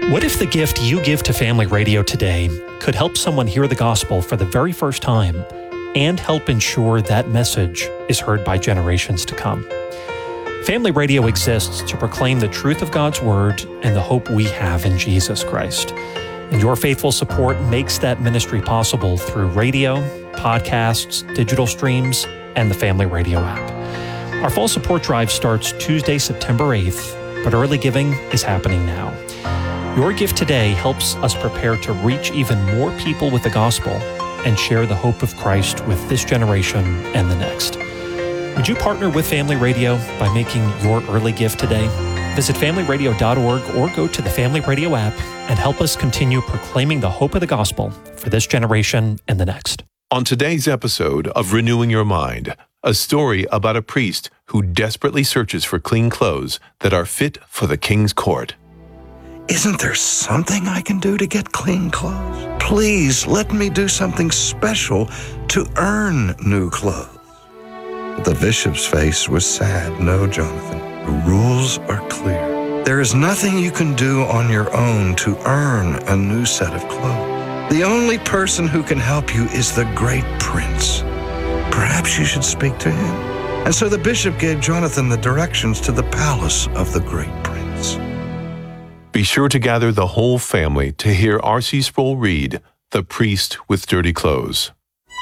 What if the gift you give to Family Radio today could help someone hear the gospel for the very first time and help ensure that message is heard by generations to come? Family Radio exists to proclaim the truth of God's Word and the hope we have in Jesus Christ. And your faithful support makes that ministry possible through radio, podcasts, digital streams, and the Family Radio app. Our fall support drive starts Tuesday, September 8th, but early giving is happening now. Your gift today helps us prepare to reach even more people with the gospel and share the hope of Christ with this generation and the next. Would you partner with Family Radio by making your early gift today? Visit familyradio.org or go to the Family Radio app and help us continue proclaiming the hope of the gospel for this generation and the next. On today's episode of Renewing Your Mind, a story about a priest who desperately searches for clean clothes that are fit for the king's court. Isn't there something I can do to get clean clothes? Please let me do something special to earn new clothes. But the bishop's face was sad. No, Jonathan, the rules are clear. There is nothing you can do on your own to earn a new set of clothes. The only person who can help you is the great prince. Perhaps you should speak to him. And so the bishop gave Jonathan the directions to the palace of the great prince. Be sure to gather the whole family to hear R.C. Sproul read The Priest with Dirty Clothes.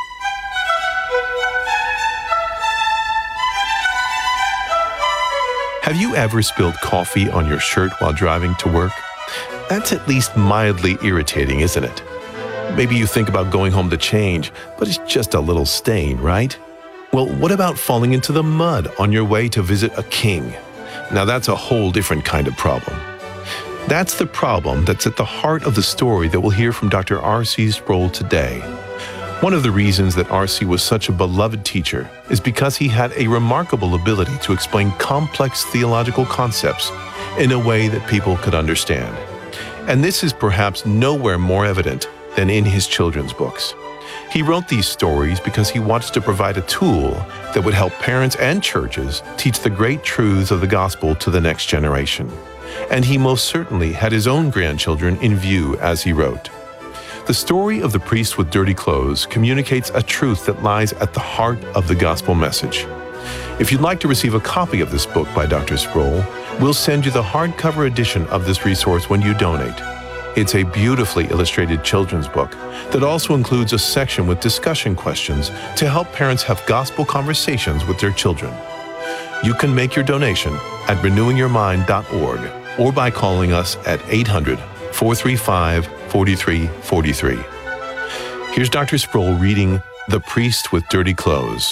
Have you ever spilled coffee on your shirt while driving to work? That's at least mildly irritating, isn't it? Maybe you think about going home to change, but it's just a little stain, right? Well, what about falling into the mud on your way to visit a king? Now that's a whole different kind of problem. That's the problem that's at the heart of the story that we'll hear from Dr. R.C. Sproul today. One of the reasons that R.C. was such a beloved teacher is because he had a remarkable ability to explain complex theological concepts in a way that people could understand. And this is perhaps nowhere more evident than in his children's books. He wrote these stories because he wants to provide a tool that would help parents and churches teach the great truths of the gospel to the next generation. And he most certainly had his own grandchildren in view as he wrote. The story of the priest with dirty clothes communicates a truth that lies at the heart of the gospel message. If you'd like to receive a copy of this book by Dr. Sproul, we'll send you the hardcover edition of this resource when you donate. It's a beautifully illustrated children's book that also includes a section with discussion questions to help parents have gospel conversations with their children. You can make your donation at renewingyourmind.org or by calling us at 800-435-4343. Here's Dr. Sproul reading The Priest with Dirty Clothes.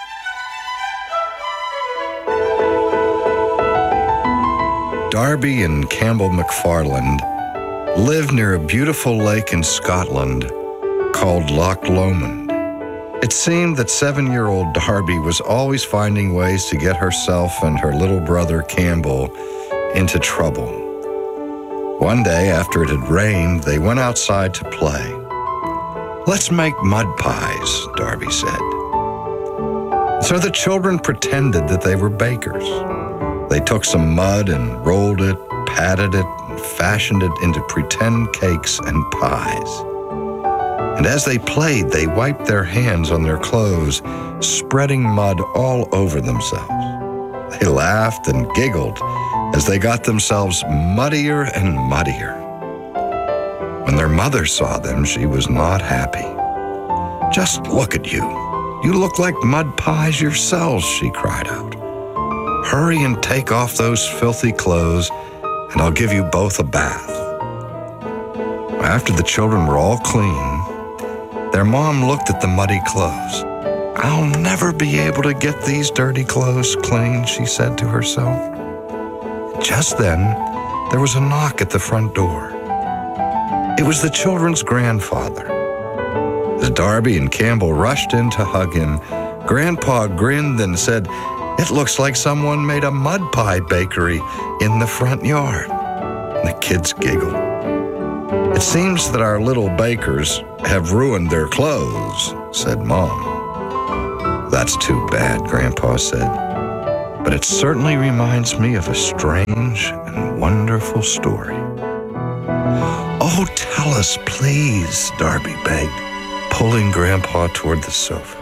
Darby and Campbell McFarland lived near a beautiful lake in Scotland called Loch Lomond. It seemed that 7-year-old Darby was always finding ways to get herself and her little brother Campbell into trouble. One day, after it had rained, they went outside to play. "Let's make mud pies," Darby said. So the children pretended that they were bakers. They took some mud and rolled it, patted it, and fashioned it into pretend cakes and pies. And as they played, they wiped their hands on their clothes, spreading mud all over themselves. They laughed and giggled as they got themselves muddier and muddier. When their mother saw them, she was not happy. "Just look at you. You look like mud pies yourselves," she cried out. "Hurry and take off those filthy clothes, and I'll give you both a bath." After the children were all clean, their mom looked at the muddy clothes. "I'll never be able to get these dirty clothes clean," she said to herself. Just then, there was a knock at the front door. It was the children's grandfather. As Darby and Campbell rushed in to hug him, Grandpa grinned and said, "It looks like someone made a mud pie bakery in the front yard." And the kids giggled. "It seems that our little bakers have ruined their clothes," said Mom. "That's too bad," Grandpa said. "But it certainly reminds me of a strange and wonderful story." "Oh, tell us, please," Darby begged, pulling Grandpa toward the sofa.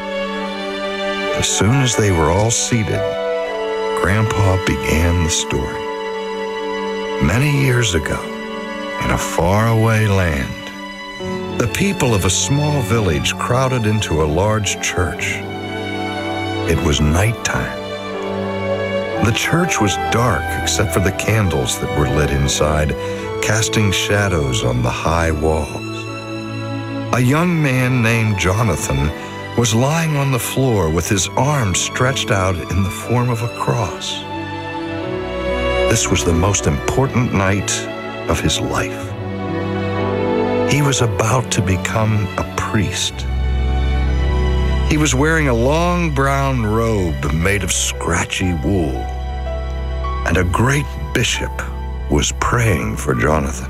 As soon as they were all seated, Grandpa began the story. Many years ago, in a faraway land, the people of a small village crowded into a large church. It was nighttime. The church was dark except for the candles that were lit inside, casting shadows on the high walls. A young man named Jonathan was lying on the floor with his arms stretched out in the form of a cross. This was the most important night of his life. He was about to become a priest. He was wearing a long brown robe made of scratchy wool, and a great bishop was praying for Jonathan.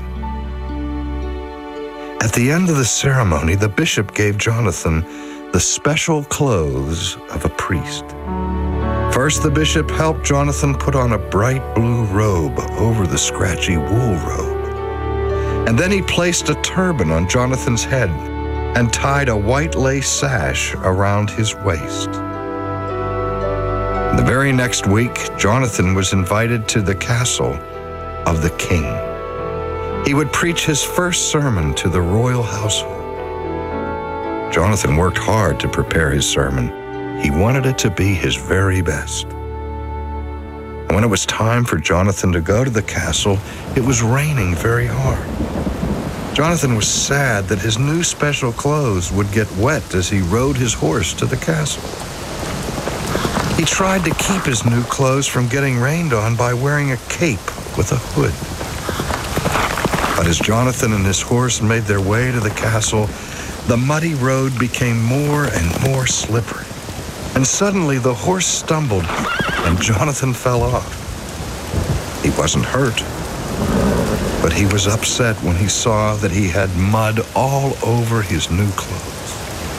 At the end of the ceremony, the bishop gave Jonathan the special clothes of a priest. First, the bishop helped Jonathan put on a bright blue robe over the scratchy wool robe. And then he placed a turban on Jonathan's head and tied a white lace sash around his waist. The very next week, Jonathan was invited to the castle of the king. He would preach his first sermon to the royal household. Jonathan worked hard to prepare his sermon. He wanted it to be his very best. And when it was time for Jonathan to go to the castle, it was raining very hard. Jonathan was sad that his new special clothes would get wet as he rode his horse to the castle. He tried to keep his new clothes from getting rained on by wearing a cape with a hood. But as Jonathan and his horse made their way to the castle, the muddy road became more and more slippery. And suddenly the horse stumbled and Jonathan fell off. He wasn't hurt, but he was upset when he saw that he had mud all over his new clothes.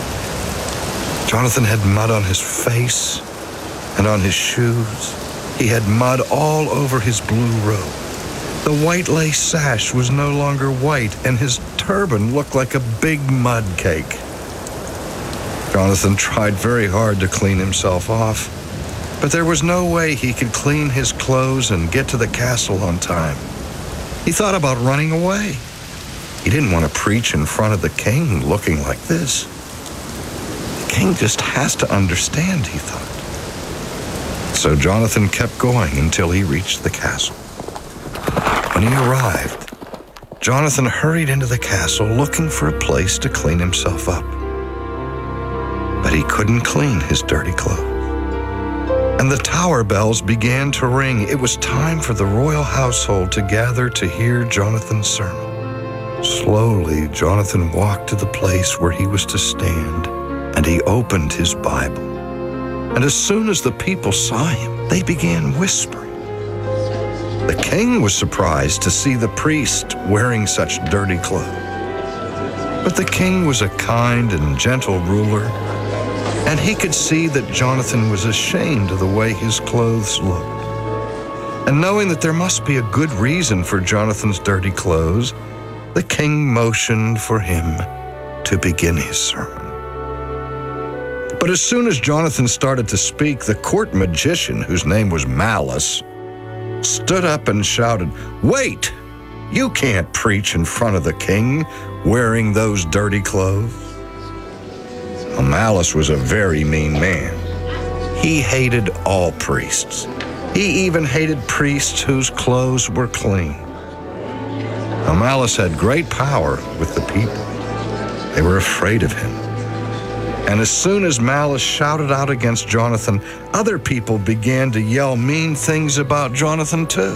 Jonathan had mud on his face and on his shoes. He had mud all over his blue robe. The white lace sash was no longer white, and his turban looked like a big mud cake. Jonathan tried very hard to clean himself off, but there was no way he could clean his clothes and get to the castle on time. He thought about running away. He didn't want to preach in front of the king looking like this. The king just has to understand, he thought. So Jonathan kept going until he reached the castle. When he arrived, Jonathan hurried into the castle looking for a place to clean himself up. But he couldn't clean his dirty clothes. And the tower bells began to ring. It was time for the royal household to gather to hear Jonathan's sermon. Slowly, Jonathan walked to the place where he was to stand, and he opened his Bible. And as soon as the people saw him, they began whispering. The king was surprised to see the priest wearing such dirty clothes. But the king was a kind and gentle ruler, and he could see that Jonathan was ashamed of the way his clothes looked. And knowing that there must be a good reason for Jonathan's dirty clothes, the king motioned for him to begin his sermon. But as soon as Jonathan started to speak, the court magician, whose name was Malice, stood up and shouted, "Wait! You can't preach in front of the king wearing those dirty clothes." Well, Malice was a very mean man. He hated all priests. He even hated priests whose clothes were clean. Now, Malice had great power with the people. They were afraid of him. And as soon as Malice shouted out against Jonathan, other people began to yell mean things about Jonathan too.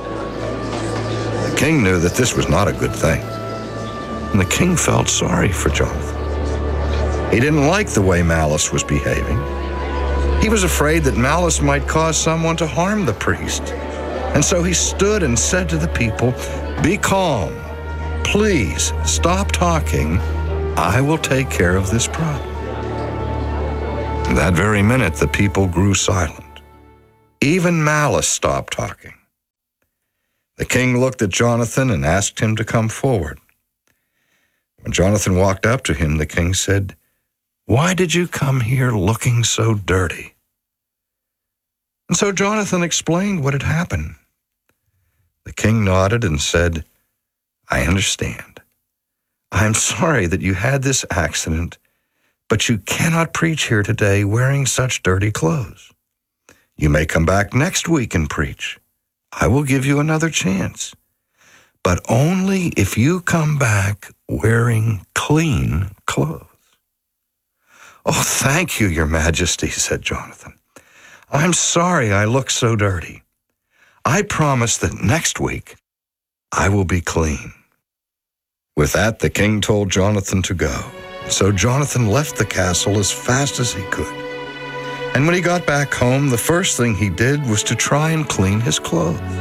The king knew that this was not a good thing, and the king felt sorry for Jonathan. He didn't like the way Malice was behaving. He was afraid that Malice might cause someone to harm the priest. And so he stood and said to the people, "Be calm. Please stop talking. I will take care of this problem." That very minute, the people grew silent. Even Malice stopped talking. The king looked at Jonathan and asked him to come forward. When Jonathan walked up to him, the king said, "Why did you come here looking so dirty?" And so Jonathan explained what had happened. The king nodded and said, "I understand. I'm sorry that you had this accident, but you cannot preach here today wearing such dirty clothes. You may come back next week and preach. I will give you another chance, but only if you come back wearing clean clothes." "Oh, thank you, Your Majesty," said Jonathan. "I'm sorry I look so dirty. I promise that next week I will be clean." With that, the king told Jonathan to go. So Jonathan left the castle as fast as he could. And when he got back home, the first thing he did was to try and clean his clothes.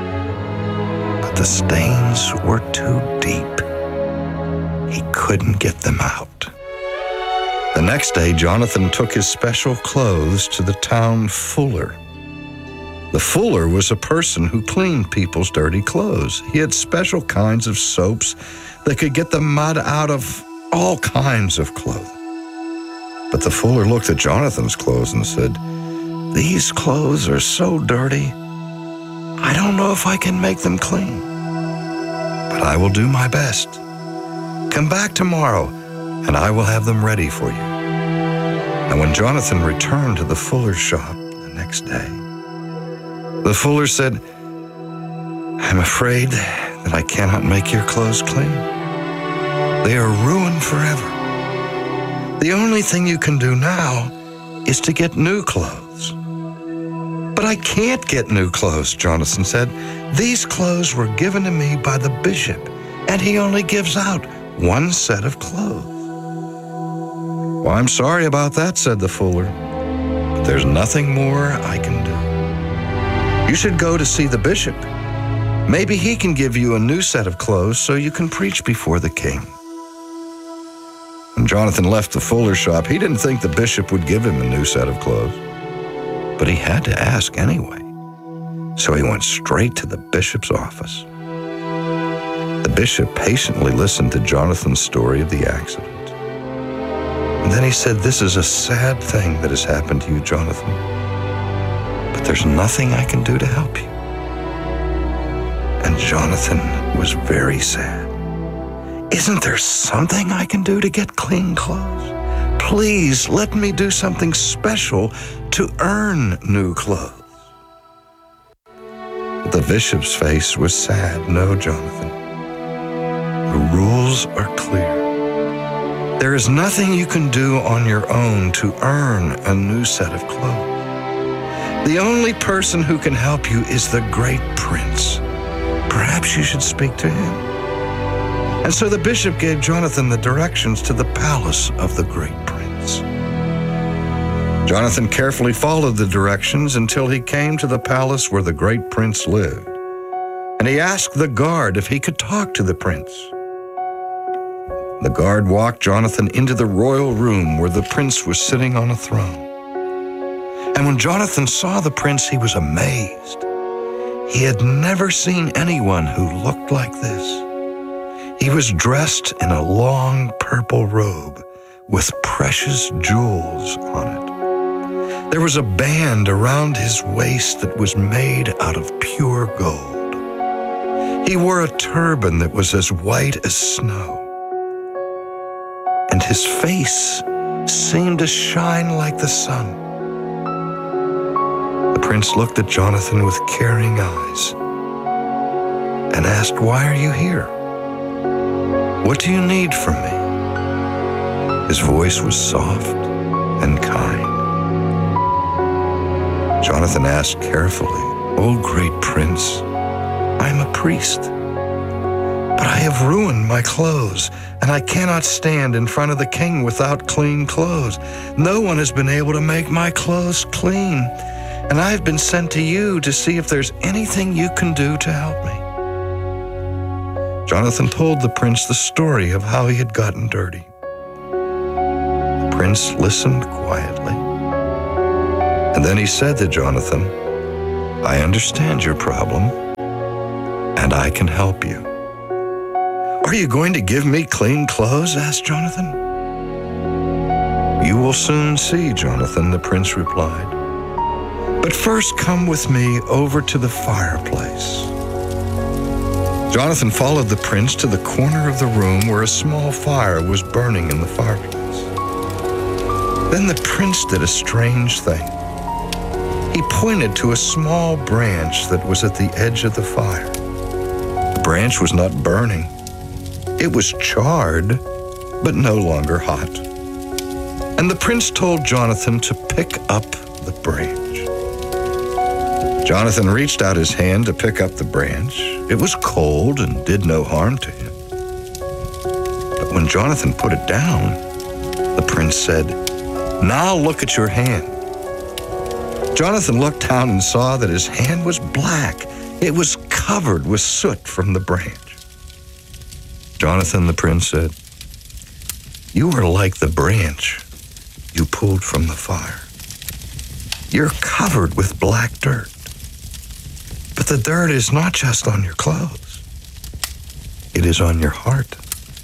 But the stains were too deep. He couldn't get them out. The next day, Jonathan took his special clothes to the town fuller. The fuller was a person who cleaned people's dirty clothes. He had special kinds of soaps that could get the mud out of all kinds of clothing. But the fuller looked at Jonathan's clothes and said, "These clothes are so dirty, I don't know if I can make them clean. But I will do my best. Come back tomorrow, and I will have them ready for you." And when Jonathan returned to the fuller's shop the next day, the fuller said, "I'm afraid that I cannot make your clothes clean. They are ruined forever. The only thing you can do now is to get new clothes." "But I can't get new clothes," Jonathan said. "These clothes were given to me by the bishop, and he only gives out one set of clothes." "Well, I'm sorry about that," said the fuller, "but there's nothing more I can do. You should go to see the bishop. Maybe he can give you a new set of clothes so you can preach before the king." When Jonathan left the fuller's shop, he didn't think the bishop would give him a new set of clothes. But he had to ask anyway. So he went straight to the bishop's office. The bishop patiently listened to Jonathan's story of the accident. And then he said, "This is a sad thing that has happened to you, Jonathan. But there's nothing I can do to help you." And Jonathan was very sad. "Isn't there something I can do to get clean clothes? Please let me do something special to earn new clothes." The bishop's face was sad. "No, Jonathan. The rules are clear. There is nothing you can do on your own to earn a new set of clothes. The only person who can help you is the great prince. Perhaps you should speak to him." And so the bishop gave Jonathan the directions to the palace of the great prince. Jonathan carefully followed the directions until he came to the palace where the great prince lived. And he asked the guard if he could talk to the prince. The guard walked Jonathan into the royal room where the prince was sitting on a throne. And when Jonathan saw the prince, he was amazed. He had never seen anyone who looked like this. He was dressed in a long purple robe with precious jewels on it. There was a band around his waist that was made out of pure gold. He wore a turban that was as white as snow. And his face seemed to shine like the sun. The prince looked at Jonathan with caring eyes and asked, "Why are you here? What do you need from me?" His voice was soft and kind. Jonathan asked carefully, "O great prince, I am a priest, but I have ruined my clothes, and I cannot stand in front of the king without clean clothes. No one has been able to make my clothes clean, and I have been sent to you to see if there's anything you can do to help me." Jonathan told the prince the story of how he had gotten dirty. The prince listened quietly, and then he said to Jonathan, "I understand your problem, and I can help you." "Are you going to give me clean clothes?" asked Jonathan. "You will soon see, Jonathan," the prince replied. "But first come with me over to the fireplace." Jonathan followed the prince to the corner of the room where a small fire was burning in the fireplace. Then the prince did a strange thing. He pointed to a small branch that was at the edge of the fire. The branch was not burning. It was charred, but no longer hot. And the prince told Jonathan to pick up the branch. Jonathan reached out his hand to pick up the branch. It was cold and did no harm to him. But when Jonathan put it down, the prince said, "Now look at your hand." Jonathan looked down and saw that his hand was black. It was covered with soot from the branch. "Jonathan," the prince said, "you are like the branch you pulled from the fire. You're covered with black dirt. But the dirt is not just on your clothes. It is on your heart.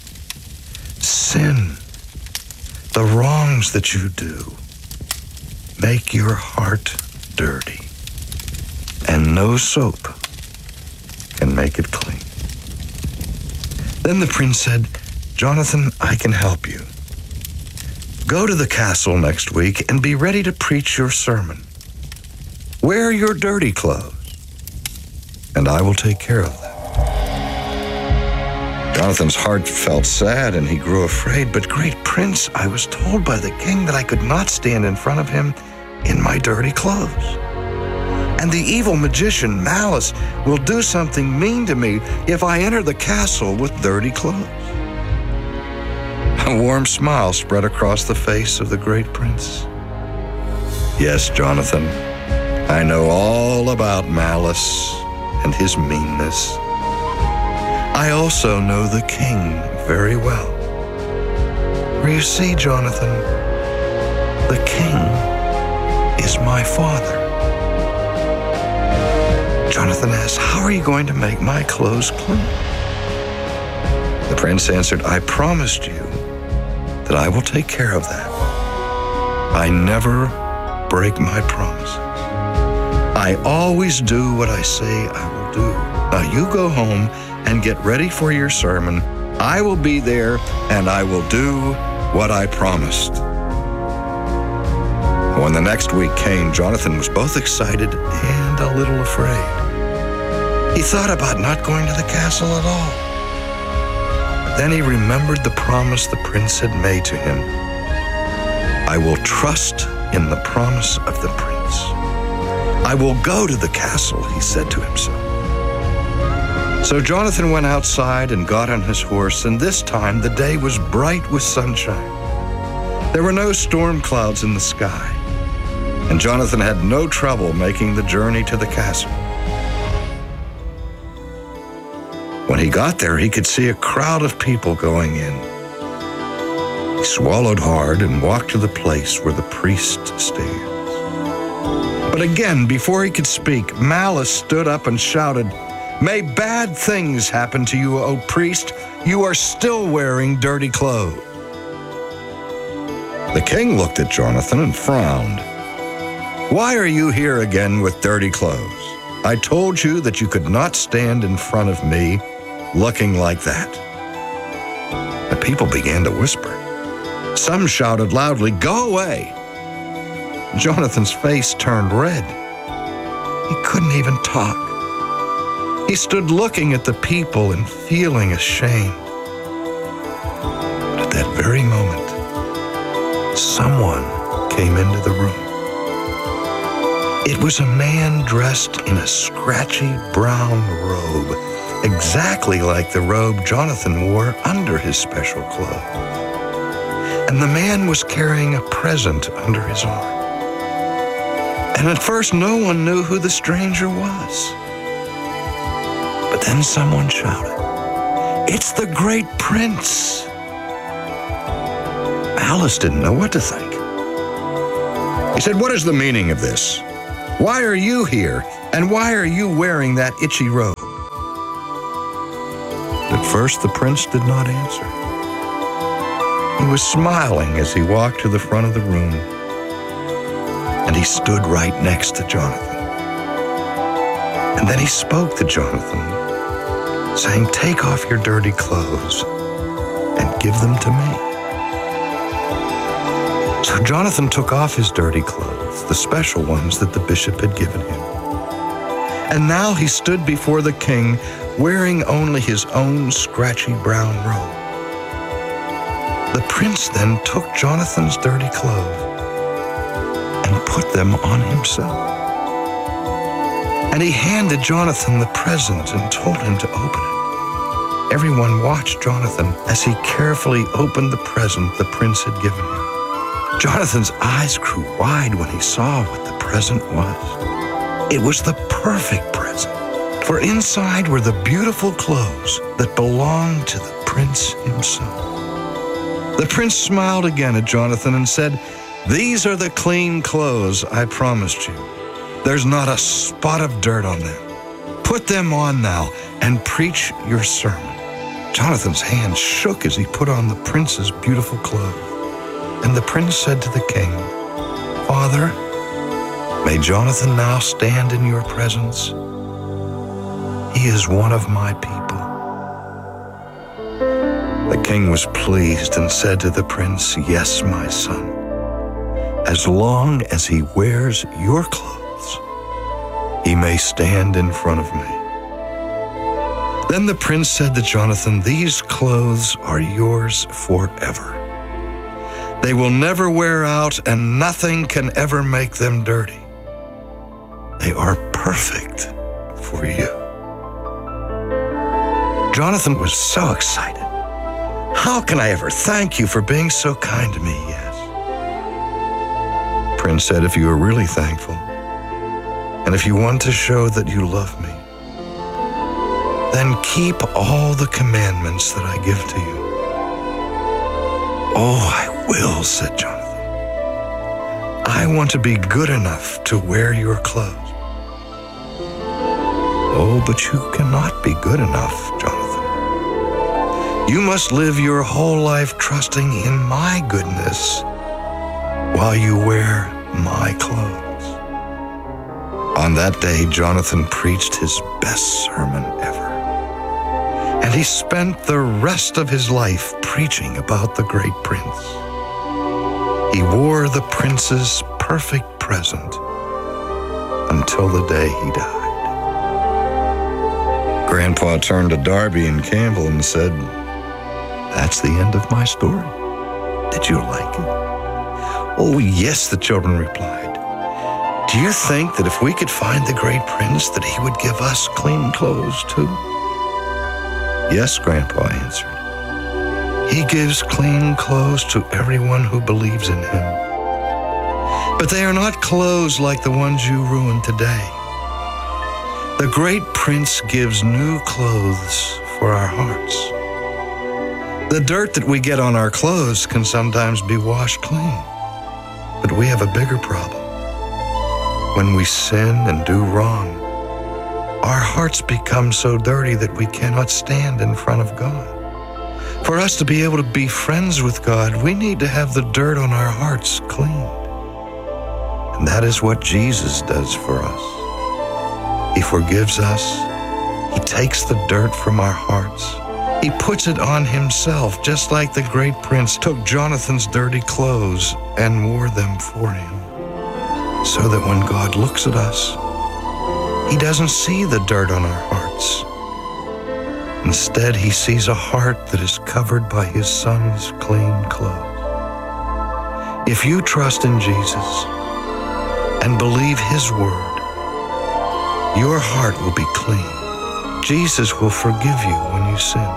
Sin, the wrongs that you do, make your heart dirty, and no soap can make it clean." Then the prince said, "Jonathan, I can help you. Go to the castle next week and be ready to preach your sermon. Wear your dirty clothes, and I will take care of them." Jonathan's heart felt sad and he grew afraid. "But great prince, I was told by the king that I could not stand in front of him in my dirty clothes. And the evil magician Malice will do something mean to me if I enter the castle with dirty clothes." A warm smile spread across the face of the great prince. "Yes, Jonathan, I know all about Malice and his meanness. I also know the king very well. For you see, Jonathan, the king is my father." Jonathan asked, "How are you going to make my clothes clean?" The prince answered, "I promised you that I will take care of that. I never break my promises. I always do what I say I will do. Now you go home and get ready for your sermon. I will be there and I will do what I promised." When the next week came, Jonathan was both excited and a little afraid. He thought about not going to the castle at all. But then he remembered the promise the prince had made to him. "I will trust in the promise of the prince. I will go to the castle," he said to himself. So Jonathan went outside and got on his horse, and this time the day was bright with sunshine. There were no storm clouds in the sky, and Jonathan had no trouble making the journey to the castle. When he got there, he could see a crowd of people going in. He swallowed hard and walked to the place where the priest stands. But again, before he could speak, Malice stood up and shouted, "May bad things happen to you, O priest. You are still wearing dirty clothes." The king looked at Jonathan and frowned. "Why are you here again with dirty clothes? I told you that you could not stand in front of me looking like that." The people began to whisper. Some shouted loudly, "Go away!" Jonathan's face turned red. He couldn't even talk. He stood looking at the people and feeling ashamed. But at that very moment, someone came into the room. It was a man dressed in a scratchy brown robe, exactly like the robe Jonathan wore under his special clothes. And the man was carrying a present under his arm. And at first, no one knew who the stranger was. But then someone shouted, "It's the great prince!" Malice didn't know what to think. He said, "What is the meaning of this? Why are you here? And why are you wearing that itchy robe?" At first, the prince did not answer. He was smiling as he walked to the front of the room, and he stood right next to Jonathan. And then he spoke to Jonathan, saying, "Take off your dirty clothes and give them to me." So Jonathan took off his dirty clothes, the special ones that the bishop had given him. And now he stood before the king, wearing only his own scratchy brown robe. The prince then took Jonathan's dirty clothes and put them on himself. And he handed Jonathan the present and told him to open it. Everyone watched Jonathan as he carefully opened the present the prince had given him. Jonathan's eyes grew wide when he saw what the present was. It was the perfect present, for inside were the beautiful clothes that belonged to the prince himself. The prince smiled again at Jonathan and said, "These are the clean clothes I promised you. There's not a spot of dirt on them. Put them on now and preach your sermon." Jonathan's hands shook as he put on the prince's beautiful clothes. And the prince said to the king, "Father, may Jonathan now stand in your presence. He is one of my people." The king was pleased and said to the prince, "Yes, my son. As long as he wears your clothes, he may stand in front of me." Then the prince said to Jonathan, "These clothes are yours forever. They will never wear out, and nothing can ever make them dirty. They are perfect for you." Jonathan was so excited. "How can I ever thank you for being so kind to me?" he asked. The prince said, "If you are really thankful, and if you want to show that you love me, then keep all the commandments that I give to you." "Oh, I will," said Jonathan. "I want to be good enough to wear your clothes." "Oh, but you cannot be good enough, Jonathan. You must live your whole life trusting in my goodness while you wear my clothes." On that day, Jonathan preached his best sermon ever. And he spent the rest of his life preaching about the great prince. He wore the prince's perfect present until the day he died. Grandpa turned to Darby and Campbell and said, "That's the end of my story. Did you like it?" "Oh, yes," the children replied. "Do you think that if we could find the great prince, that he would give us clean clothes too?" "Yes," Grandpa answered. "He gives clean clothes to everyone who believes in him. But they are not clothes like the ones you ruin today. The great prince gives new clothes for our hearts. The dirt that we get on our clothes can sometimes be washed clean. But we have a bigger problem. When we sin and do wrong, our hearts become so dirty that we cannot stand in front of God. For us to be able to be friends with God, we need to have the dirt on our hearts cleaned. And that is what Jesus does for us. He forgives us. He takes the dirt from our hearts. He puts it on himself, just like the great prince took Jonathan's dirty clothes and wore them for him. So that when God looks at us, he doesn't see the dirt on our hearts. Instead, he sees a heart that is covered by his son's clean clothes. If you trust in Jesus and believe his word, your heart will be clean. Jesus will forgive you when you sin.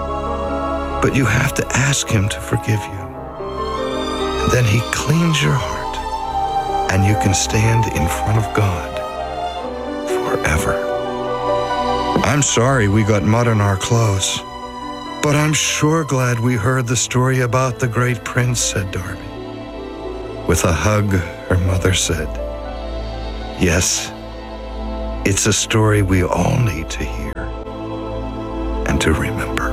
But you have to ask him to forgive you. And then he cleans your heart, and you can stand in front of God forever. I'm sorry we got mud on our clothes, but I'm sure glad we heard the story about the great prince, said Darby. With a hug, her mother said, "Yes, it's a story we all need to hear and to remember.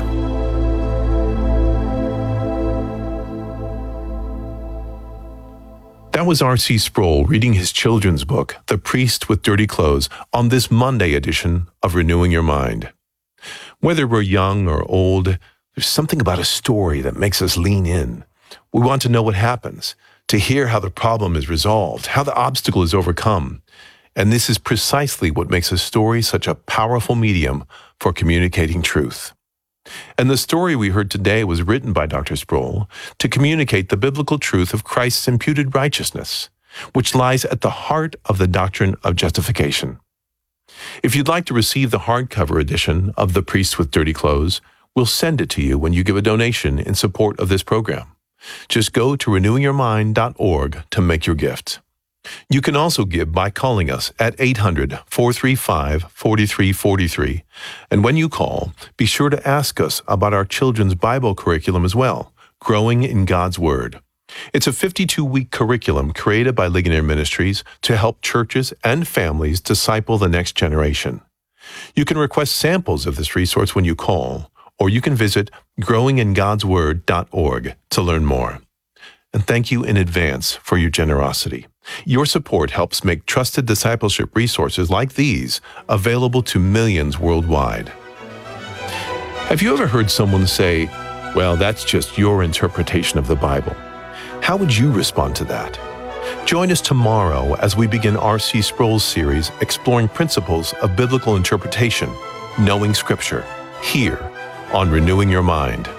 That was R.C. Sproul reading his children's book, The Priest with Dirty Clothes, on this Monday edition of Renewing Your Mind. Whether we're young or old, there's something about a story that makes us lean in. We want to know what happens, to hear how the problem is resolved, how the obstacle is overcome. And this is precisely what makes a story such a powerful medium for communicating truth. And the story we heard today was written by Dr. Sproul to communicate the biblical truth of Christ's imputed righteousness, which lies at the heart of the doctrine of justification. If you'd like to receive the hardcover edition of The Priest with Dirty Clothes, we'll send it to you when you give a donation in support of this program. Just go to renewingyourmind.org to make your gift. You can also give by calling us at 800-435-4343. And when you call, be sure to ask us about our children's Bible curriculum as well, Growing in God's Word. It's a 52-week curriculum created by Ligonier Ministries to help churches and families disciple the next generation. You can request samples of this resource when you call, or you can visit growingingodsword.org to learn more. And thank you in advance for your generosity. Your support helps make trusted discipleship resources like these available to millions worldwide. Have you ever heard someone say, "Well, that's just your interpretation of the Bible"? How would you respond to that? Join us tomorrow as we begin R.C. Sproul's series exploring principles of biblical interpretation, knowing Scripture, here on Renewing Your Mind.